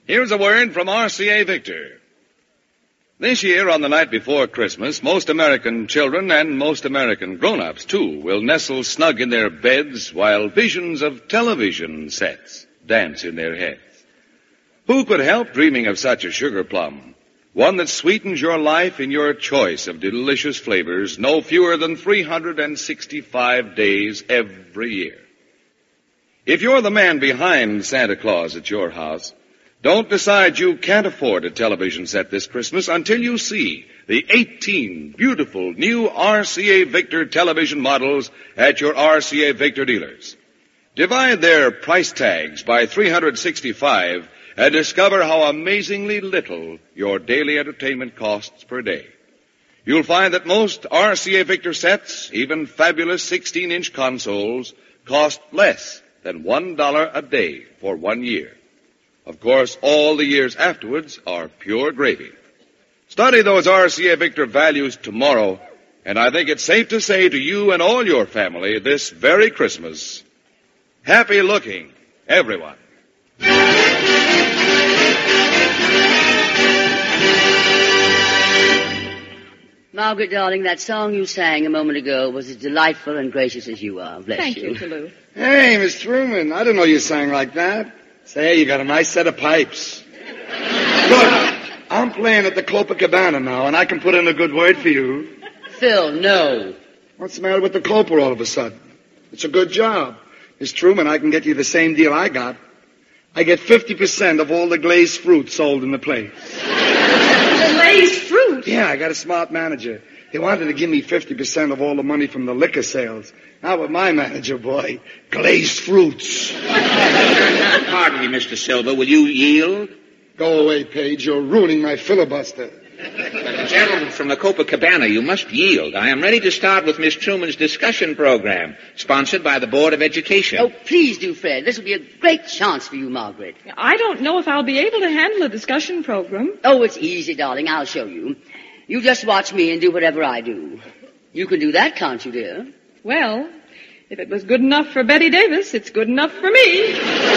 Here's a word from RCA Victor. This year, on the night before Christmas, most American children and most American grown-ups, too, will nestle snug in their beds while visions of television sets dance in their heads. Who could help dreaming of such a sugar plum? One that sweetens your life in your choice of delicious flavors no fewer than 365 days every year. If you're the man behind Santa Claus at your house, don't decide you can't afford a television set this Christmas until you see the 18 beautiful new RCA Victor television models at your RCA Victor dealers. Divide their price tags by 365 and discover how amazingly little your daily entertainment costs per day. You'll find that most RCA Victor sets, even fabulous 16-inch consoles, cost less than $1 a day for 1 year. Of course, all the years afterwards are pure gravy. Study those RCA Victor values tomorrow, and I think it's safe to say to you and all your family this very Christmas, happy looking, everyone. Margaret, darling, that song you sang a moment ago was as delightful and gracious as you are. Bless you. Thank you, Toulouse. Hey, Miss Truman, I didn't know you sang like that. Say, you got a nice set of pipes. Look, I'm playing at the Copacabana now, and I can put in a good word for you. Phil, no. What's the matter with the Copa all of a sudden? It's a good job. Miss Truman, I can get you the same deal I got. I get 50% of all the glazed fruit sold in the place. Glazed fruit? Yeah, I got a smart manager. He wanted to give me 50% of all the money from the liquor sales. Not with my manager, boy. Glazed fruits. Pardon me, Mr. Silver. Will you yield? Go away, Page. You're ruining my filibuster. Gentlemen from the Copacabana, you must yield. I am ready to start with Miss Truman's discussion program, sponsored by the Board of Education. Oh, please do, Fred. This will be a great chance for you, Margaret. I don't know if I'll be able to handle a discussion program. Oh, it's easy, darling. I'll show you. You just watch me and do whatever I do. You can do that, can't you, dear? Well, if it was good enough for Betty Davis, it's good enough for me.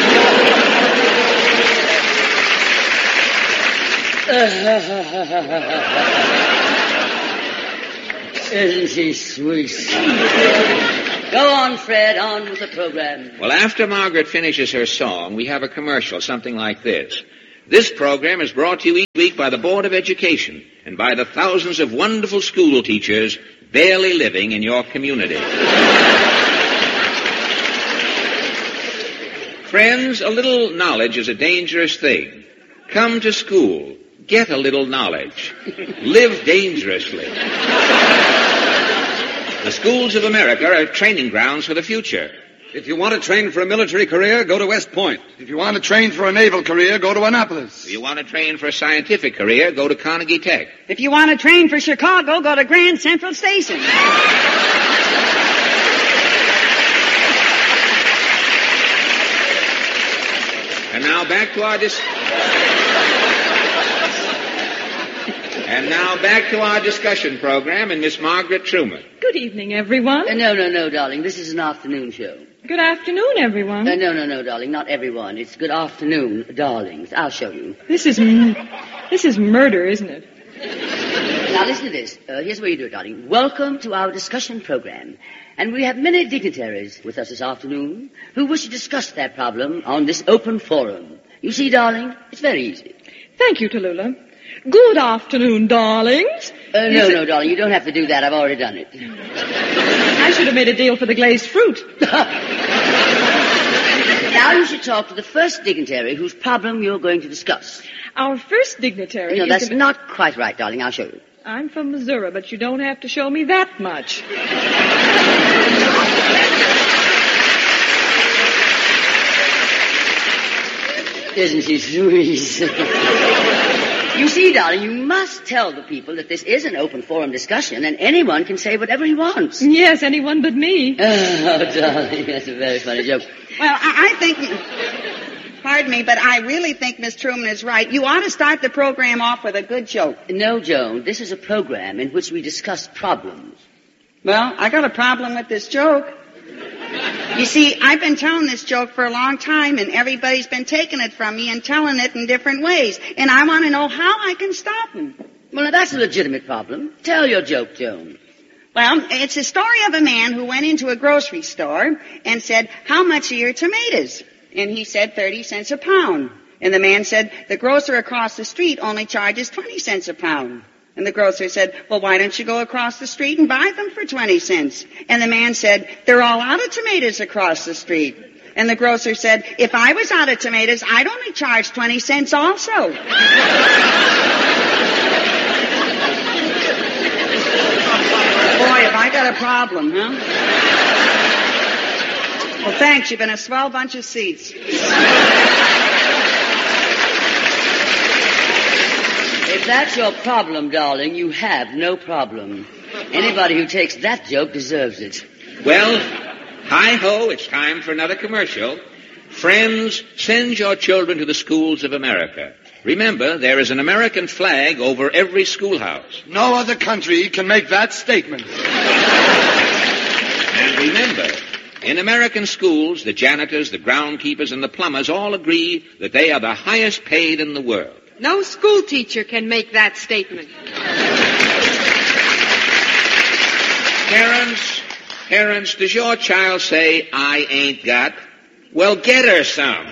Isn't she sweet? Go on, Fred, on with the program. Well, after Margaret finishes her song, we have a commercial, something like this. This program is brought to you each week by the Board of Education and by the thousands of wonderful school teachers barely living in your community. Friends, a little knowledge is a dangerous thing. Come to school. Get a little knowledge. Live dangerously. The schools of America are training grounds for the future. If you want to train for a military career, go to West Point. If you want to train for a naval career, go to Annapolis. If you want to train for a scientific career, go to Carnegie Tech. If you want to train for Chicago, go to Grand Central Station. And now back to our discussion program and Miss Margaret Truman. Good evening, everyone. No, darling. This is an afternoon show. Good afternoon, everyone. No, darling. Not everyone. It's good afternoon, darlings. I'll show you. This is murder, isn't it? Now, listen to this. Here's what you do, darling. Welcome to our discussion program. And we have many dignitaries with us this afternoon who wish to discuss their problem on this open forum. You see, darling, it's very easy. Thank you, Tallulah. Good afternoon, darlings. No, darling, you don't have to do that. I've already done it. I should have made a deal for the glazed fruit. Now you should talk to the first dignitary whose problem you're going to discuss. Our first dignitary... No, that's not quite right, darling. I'll show you. I'm from Missouri, but you don't have to show me that much. Isn't she sweet? You see, darling, you must tell the people that this is an open forum discussion and anyone can say whatever he wants. Yes, anyone but me. Oh, darling, that's a very funny joke. Well, I think... Pardon me, but I really think Miss Truman is right. You ought to start the program off with a good joke. No, Joan, this is a program in which we discuss problems. Well, I got a problem with this joke. You see, I've been telling this joke for a long time, and everybody's been taking it from me and telling it in different ways. And I want to know how I can stop them. Well, now that's a legitimate problem. Tell your joke, Joan. Well, it's a story of a man who went into a grocery store and said, "How much are your tomatoes?" And he said 30 cents a pound. And the man said, "The grocer across the street only charges 20 cents a pound." And the grocer said, "Well, why don't you go across the street and buy them for 20 cents? And the man said, "They're all out of tomatoes across the street." And the grocer said, "If I was out of tomatoes, I'd only charge 20 cents also." Boy, have I got a problem, huh? Well, thanks. You've been a swell bunch of seats. If that's your problem, darling, you have no problem. Anybody who takes that joke deserves it. Well, hi-ho, it's time for another commercial. Friends, send your children to the schools of America. Remember, there is an American flag over every schoolhouse. No other country can make that statement. And remember, in American schools, the janitors, the groundkeepers, and the plumbers all agree that they are the highest paid in the world. No school teacher can make that statement. Parents, does your child say, "I ain't got"? Well, get her some.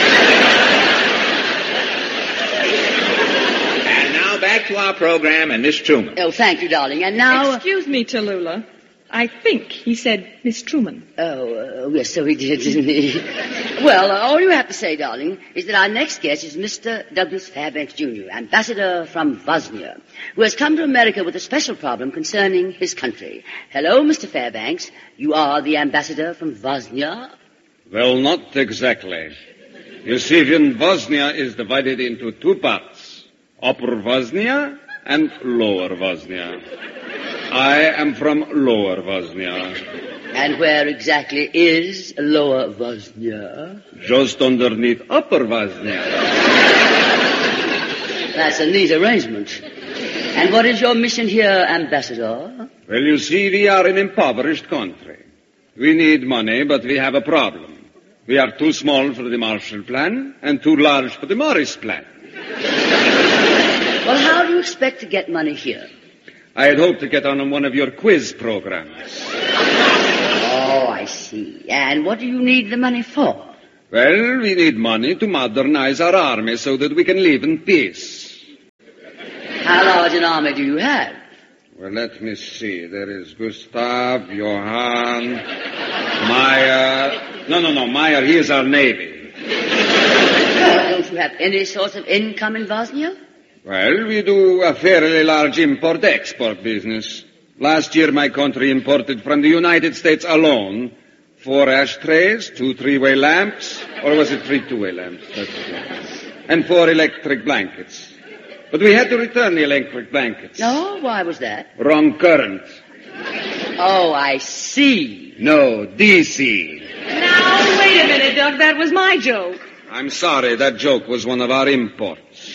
And now back to our program and Miss Truman. Oh, thank you, darling. And now... Excuse me, Tallulah. I think he said Miss Truman. Yes, so he did, didn't he? Well, all you have to say, darling, is that our next guest is Mr. Douglas Fairbanks, Jr., ambassador from Bosnia, who has come to America with a special problem concerning his country. Hello, Mr. Fairbanks. You are the ambassador from Bosnia? Well, not exactly. You see, Bosnia is divided into two parts, Upper Bosnia and Lower Bosnia. I am from Lower Bosnia. And where exactly is Lower Bosnia? Just underneath Upper Bosnia. That's a neat arrangement. And what is your mission here, ambassador? Well, you see, we are an impoverished country. We need money, but we have a problem. We are too small for the Marshall Plan and too large for the Morris Plan. Well, how do you expect to get money here? I had hoped to get on one of your quiz programs. Oh, I see. And what do you need the money for? Well, we need money to modernize our army so that we can live in peace. How large an army do you have? Well, let me see. There is Gustav, Johann, Meyer. No, Meyer, he is our Navy. Don't you have any source of income in Bosnia? Well, we do a fairly large import-export business. Last year, my country imported from the United States alone 4 ashtrays, 2 3-way lamps, or was it 3 2-way lamps? That's it. And 4 electric blankets. But we had to return the electric blankets. No, why was that? Wrong current. Oh, I see. No, DC. Now, wait a minute, Doug. That was my joke. I'm sorry, that joke was one of our imports.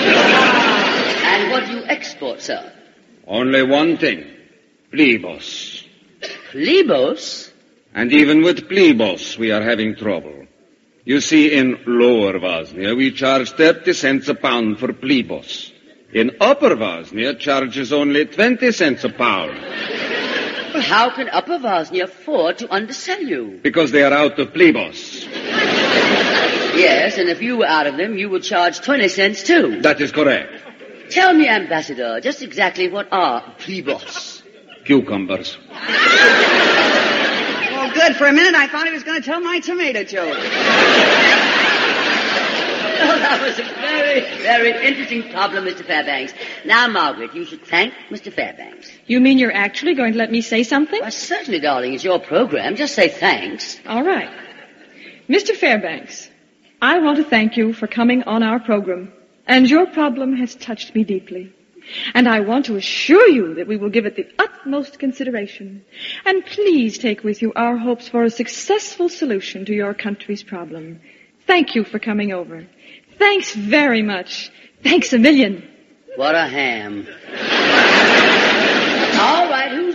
And what do you export, sir? Only one thing. Plebos. Plebos? And even with plebos, we are having trouble. You see, in Lower Bosnia, we charge 30 cents a pound for plebos. In Upper Bosnia, charges only 20 cents a pound. Well, how can Upper Bosnia afford to undersell you? Because they are out of plebos. Yes, and if you were out of them, you would charge 20 cents too. That is correct. Tell me, Ambassador, just exactly what are plebos? Cucumbers. Well, good. For a minute, I thought he was going to tell my tomato joke. Oh, that was a very, very interesting problem, Mr. Fairbanks. Now, Margaret, you should thank Mr. Fairbanks. You mean you're actually going to let me say something? Why, certainly, darling. It's your program. Just say thanks. All right. Mr. Fairbanks, I want to thank you for coming on our program. And your problem has touched me deeply. And I want to assure you that we will give it the utmost consideration. And please take with you our hopes for a successful solution to your country's problem. Thank you for coming over. Thanks very much. Thanks a million. What a ham. All right, who's the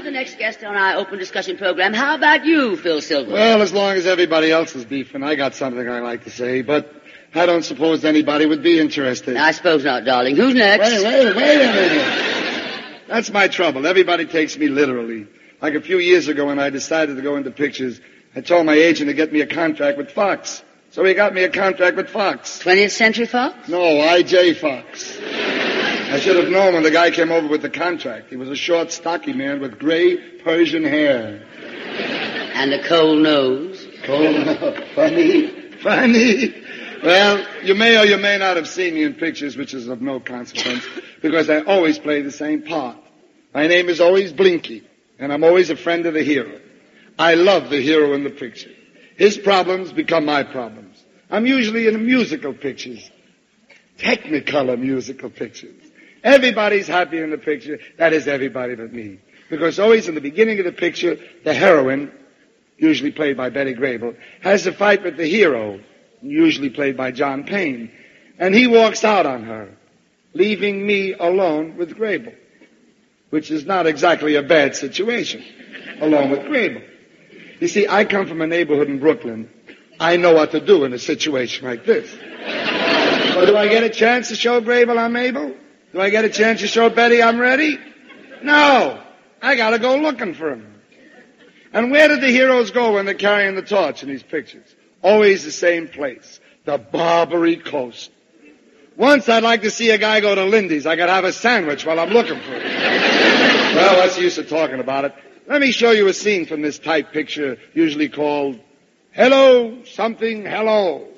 the next guest on our open discussion program. How about you, Phil Silver? Well, as long as everybody else is beefing, I got something I like to say, but I don't suppose anybody would be interested. I suppose not, darling. Who's next? Wait a minute. That's my trouble. Everybody takes me literally. Like a few years ago when I decided to go into pictures, I told my agent to get me a contract with Fox. So he got me a contract with Fox. 20th Century Fox? No, I.J. Fox. I should have known when the guy came over with the contract. He was a short, stocky man with gray Persian hair. And a cold nose. Cold nose. Funny. Well, you may or you may not have seen me in pictures, which is of no consequence, because I always play the same part. My name is always Blinky, and I'm always a friend of the hero. I love the hero in the picture. His problems become my problems. I'm usually in musical pictures. Technicolor musical pictures. Everybody's happy in the picture. That is everybody but me. Because always in the beginning of the picture, the heroine, usually played by Betty Grable, has a fight with the hero, usually played by John Payne. And he walks out on her, leaving me alone with Grable. Which is not exactly a bad situation, alone with Grable. You see, I come from a neighborhood in Brooklyn. I know what to do in a situation like this. But do I get a chance to show Grable I'm able? Do I get a chance to show Betty I'm ready? No. I gotta go looking for him. And where did the heroes go when they're carrying the torch in these pictures? Always the same place. The Barbary Coast. Once I'd like to see a guy go to Lindy's. I could have a sandwich while I'm looking for him. Well, what's the use of talking about it? Let me show you a scene from this type picture, usually called Hello, Something, Hello.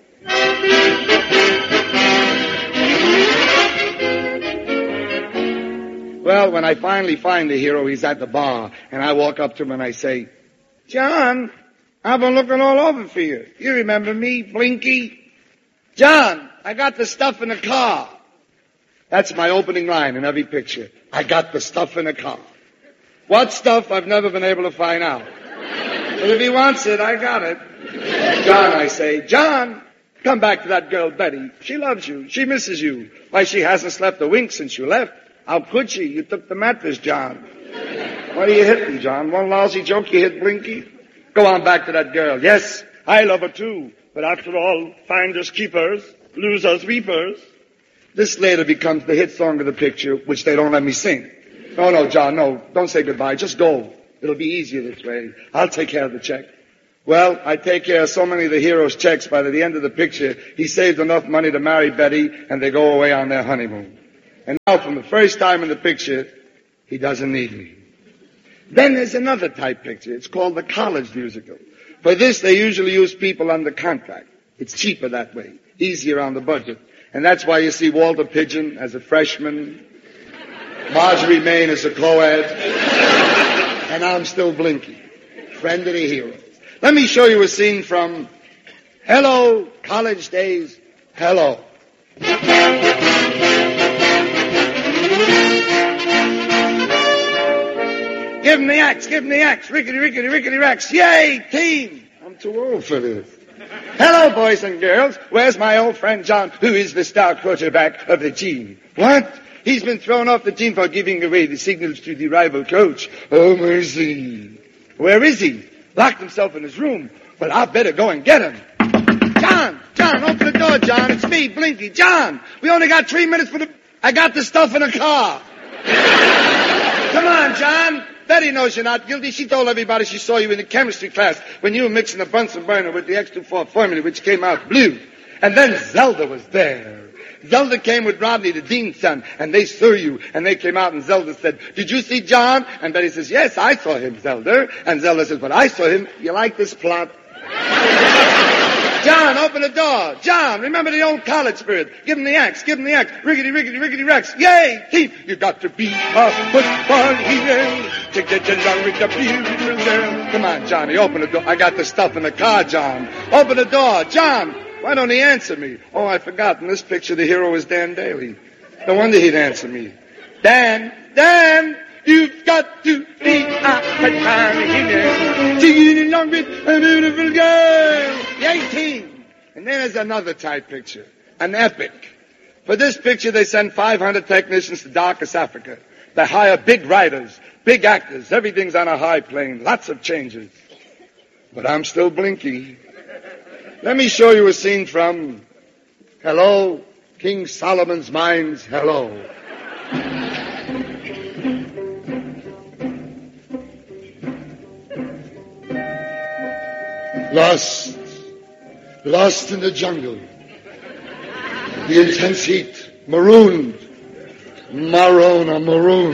Well, when I finally find the hero, he's at the bar, and I walk up to him and I say, John, I've been looking all over for you. You remember me, Blinky? John, I got the stuff in the car. That's my opening line in every picture. I got the stuff in the car. What stuff, I've never been able to find out. But if he wants it, I got it. John, I say, John, come back to that girl, Betty. She loves you. She misses you. Why, she hasn't slept a wink since you left. How could she? You took the mattress, John. Why do you hit me, John? One lousy joke, you hit Blinky? Go on back to that girl. Yes, I love her too. But after all, finders keepers, losers weepers. This later becomes the hit song of the picture, which they don't let me sing. No, John, no. Don't say goodbye. Just go. It'll be easier this way. I'll take care of the check. Well, I take care of so many of the hero's checks, by the end of the picture, he saved enough money to marry Betty, and they go away on their honeymoon. And now, from the first time in the picture, he doesn't need me. Then there's another type picture. It's called the college musical. For this, they usually use people under contract. It's cheaper that way. Easier on the budget. And that's why you see Walter Pidgeon as a freshman, Marjorie Main as a co-ed, and I'm still Blinky, friend of the heroes. Let me show you a scene from Hello, College Days, Hello. Give him the axe, rickety, rickety, rickety, racks. Yay, team! I'm too old for this. Hello, boys and girls. Where's my old friend John, who is the star quarterback of the team? What? He's been thrown off the team for giving away the signals to the rival coach. Oh, mercy. Where is he? Locked himself in his room. Well, I better go and get him. John, open the door, John. It's me, Blinky. John, we only got 3 minutes for the... I got the stuff in the car. Come on, John. Betty knows you're not guilty. She told everybody she saw you in the chemistry class when you were mixing the Bunsen burner with the X24 formula, which came out blue. And then Zelda was there. Zelda came with Rodney, the dean's son, and they saw you, and they came out, and Zelda said, did you see John? And Betty says, yes, I saw him, Zelda. And Zelda says, but I saw him. You like this plot? John, open the door. John, remember the old college spirit. Give him the axe. Rickety, rickety, rickety, racks. Yay, team. You got to be a football hero to get along with the beautiful girl. Come on, Johnny, open the door. I got the stuff in the car, John. Open the door. John, why don't he answer me? Oh, I forgot. In this picture, the hero is Dan Daly. No wonder he'd answer me. Dan, you've got to be a football hero to get along with a beautiful girl. 18. And then there's another type picture, an epic. For this picture, they send 500 technicians to darkest Africa. They hire big writers, big actors. Everything's on a high plane. Lots of changes. But I'm still Blinky. Let me show you a scene from Hello, King Solomon's Mines, Hello. Lost in the jungle. The intense heat, marooned. Maroon.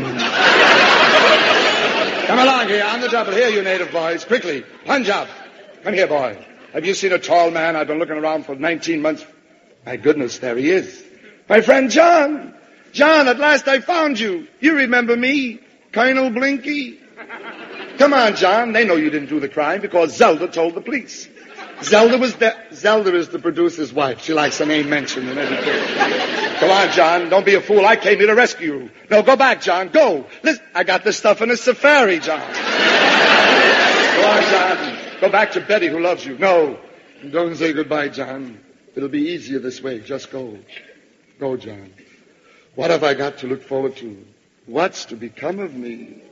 Come along here, on the double. Here, you native boys, quickly. Punjab. Come here, boy. Have you seen a tall man? I've been looking around for 19 months. My goodness, there he is. My friend John. John, at last I found you. You remember me, Colonel Blinky? Come on, John. They know you didn't do the crime because Zelda told the police. Zelda is the producer's wife. She likes her name mentioned and everything. Come on, John. Don't be a fool. I came here to rescue you. No, go back, John. Go. Listen, I got this stuff in a safari, John. Go on, John. Go back to Betty who loves you. No. Don't say goodbye, John. It'll be easier this way. Just go. Go, John. What have I got to look forward to? What's to become of me?